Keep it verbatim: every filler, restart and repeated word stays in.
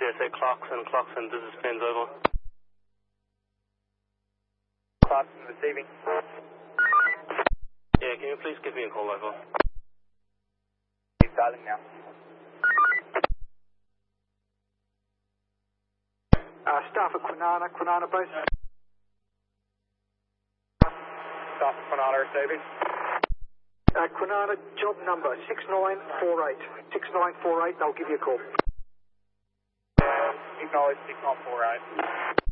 here, say Clarkson, Clarkson, this is Plains over. Clarkson receiving. Yeah, can you please give me a call over? He's dialing now. Uh, staff at Kwinana, Kwinana base. Staff at Kwinana receiving. Uh, Kwinana, job number six nine four eight. six nine four eight, they'll give you a call. Acknowledge six nine four eight.